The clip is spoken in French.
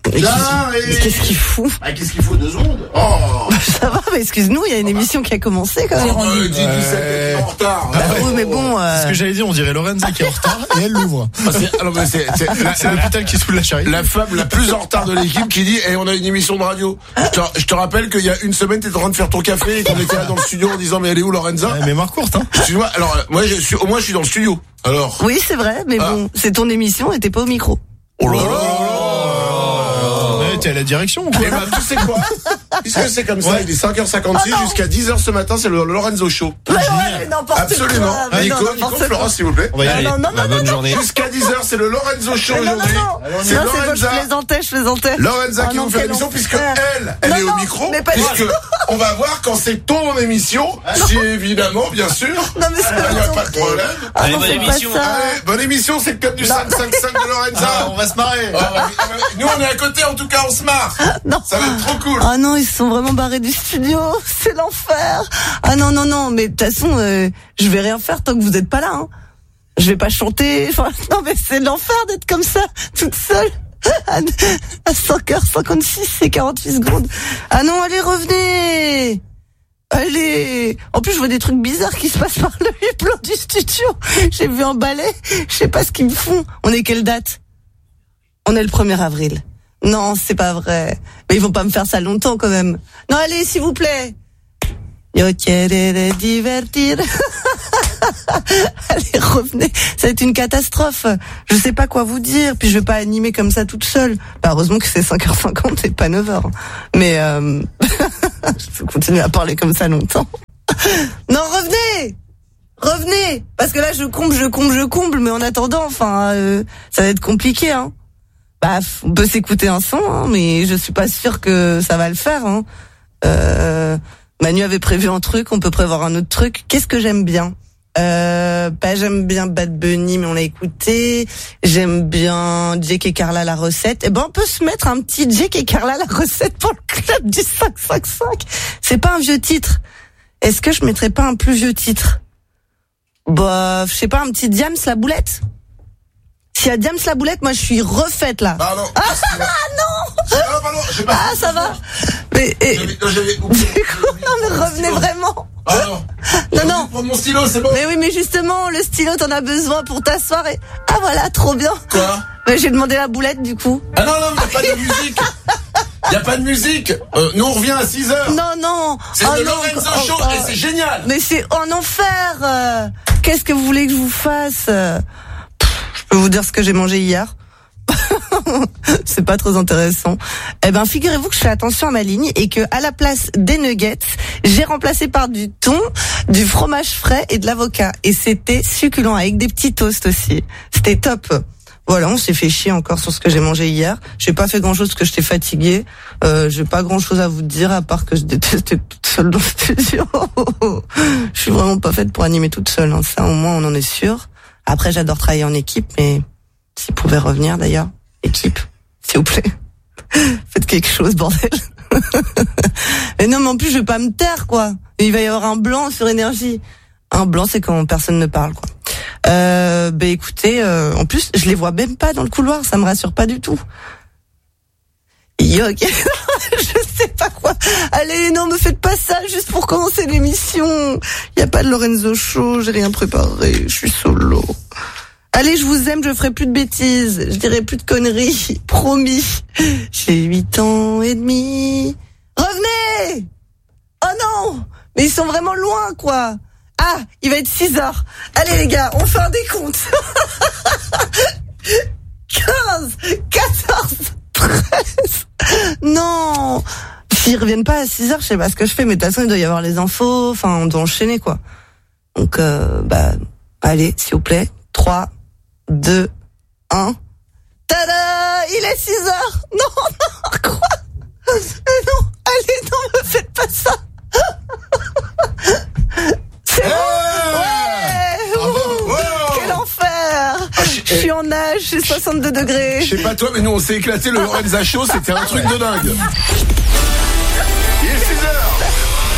Mais qu'est-ce qu'il fout? Ah, qu'est-ce qu'il faut 2 secondes? Oh! Ça va, mais excuse-nous, il y a une émission qui a commencé quand même. 17 en retard. Oui, mais bon. C'est ce que j'allais dire, on dirait Lorenza qui est en retard et elle l'ouvre. C'est l'hôpital qui saoule la charité. La femme la plus en retard de l'équipe qui dit on a une émission de radio. Je te rappelle qu'il y a une semaine t'étais en train de faire ton café et qu'on était là dans le studio en disant mais elle est où Lorenza? Mais mémoire courte, hein. Excuse-moi, alors moi au moins je suis dans le studio. Alors. Oui, c'est vrai, mais bon, c'est ton émission et t'es pas au micro. Oh là là. T'es à la direction ou quoi? Eh ben, tu sais quoi? Puisque c'est comme ça, il est 5h56 jusqu'à 10h ce matin, c'est le Lorenzo Show. Ouais, n'importe absolument. quoi. Nico, Florence, s'il vous plaît. On va y aller. Bonne journée. Jusqu'à 10h, c'est le Lorenzo Show aujourd'hui. C'est Lorenza. Je plaisantais. Lorenza qui vous fait l'émission puisque elle est au micro. Puisque on va voir quand c'est ton émission. Si évidemment, bien sûr. Non, mais il n'y a pas de problème. Allez, bonne émission. Allez, bonne émission, c'est le code du 5-5-5 de Lorenza. On va se marrer. Nous, on est à côté, en tout cas, on se marre. Non. Ça va être trop cool. Ah non, ils se sont vraiment barrés du studio. C'est l'enfer. Ah non, mais de toute façon, je vais rien faire tant que vous êtes pas là. Hein. Je vais pas chanter. Enfin, non, mais c'est l'enfer d'être comme ça, toute seule. À 5h56 et 48 secondes. Ah non, allez, revenez. Allez. En plus, je vois des trucs bizarres qui se passent par le hublot du studio. J'ai vu un balai. Je sais pas ce qu'ils me font. On est quelle date? On est le 1er avril. Non, c'est pas vrai. Mais ils vont pas me faire ça longtemps quand même. Non, allez, s'il vous plaît. Yo quiere divertir. Allez, revenez. Ça va être une catastrophe. Je sais pas quoi vous dire. Puis je vais pas animer comme ça toute seule. Bah, heureusement que c'est 5h50 et pas 9h. Mais je vais continuer à parler comme ça longtemps. Non, revenez. Parce que là, je comble. Mais en attendant, enfin, ça va être compliqué, hein. Bah, on peut s'écouter un son, hein, mais je suis pas sûre que ça va le faire. Hein. Manu avait prévu un truc, on peut prévoir un autre truc. Qu'est-ce que j'aime bien? J'aime bien Bad Bunny, mais on l'a écouté. J'aime bien Jake et Carla la recette. Eh ben, on peut se mettre un petit Jake et Carla la recette pour le club du 555. C'est pas un vieux titre. Est-ce que je mettrais pas un plus vieux titre? Bah, je sais pas, un petit Diams la boulette? S'il y a Diams la boulette, moi je suis refaite là. Pardon. Ah non. Ah, ça va. Mais j'avais du coup, non mais revenez vraiment. Ah non. Non. Prendre mon stylo, c'est bon. Mais oui, mais justement, le stylo, t'en as besoin pour t'asseoir et... Ah voilà, trop bien. Quoi? Mais j'ai demandé la boulette du coup. Ah non, y a pas de musique. Y a pas de musique. Nous on revient à 6h. Non. C'est le Lorenzo Show et c'est génial. Mais c'est en enfer. Qu'est-ce que vous voulez que je vous fasse? Je peux vous dire ce que j'ai mangé hier. C'est pas très intéressant. Eh ben, figurez-vous que je fais attention à ma ligne et que à la place des nuggets, j'ai remplacé par du thon, du fromage frais et de l'avocat. Et c'était succulent avec des petits toasts aussi. C'était top. Voilà, on s'est fait chier encore sur ce que j'ai mangé hier. J'ai pas fait grand-chose parce que j'étais fatiguée. J'ai pas grand-chose à vous dire à part que je détestais toute seule dans le studio. Je suis vraiment pas faite pour animer toute seule. Hein. Ça, au moins, on en est sûr. Après, j'adore travailler en équipe, mais s'il pouvait revenir d'ailleurs, équipe, s'il vous plaît, faites quelque chose, bordel. Mais non, mais en plus, je vais pas me taire, quoi. Il va y avoir un blanc sur énergie. Un blanc, c'est quand personne ne parle, quoi. Écoutez, en plus, je les vois même pas dans le couloir, ça me rassure pas du tout. Yo, okay. Je sais pas quoi. Allez, non, me faites pas ça juste pour commencer l'émission. Y a pas de Lorenzo Show, j'ai rien préparé, je suis solo. Allez, je vous aime, je ferai plus de bêtises, je dirai plus de conneries, promis. J'ai 8 ans et demi. Revenez! Oh non! Mais ils sont vraiment loin, quoi. Ah, il va être 6h. Allez les gars, on fait un décompte. 15, 14, 13. Non. S'ils reviennent pas à 6h, je sais pas ce que je fais, mais de toute façon, il doit y avoir les infos, enfin, on doit enchaîner, quoi. Donc, allez, s'il vous plaît. 3, 2, 1. Tada! Il est 6h! Non, quoi? Non, allez, non, me faites pas ça! C'est bon! Ouais! Quel enfer! Je suis en nage, c'est 62 degrés. Je sais pas toi, mais nous on s'est éclaté le Lorenza Show, c'était un truc de dingue.